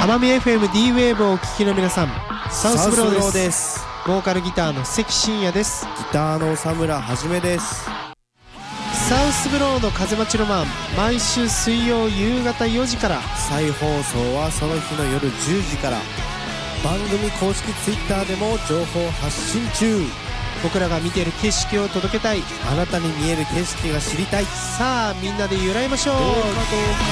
奄美 FM-D ウェーブをお聴きの皆さん、サウスブローです。ボーカルギターの関真也です。 ギターの佐村はじめです。 サウスブローの風待ちロマン、毎週水曜夕方4時から、 再放送はその日の夜10時から。番組公式ツイッターでも情報発信中。 僕らが見ている景色を届けたい、 あなたに見える景色が知りたい。 さあみんなで揺らいましょう。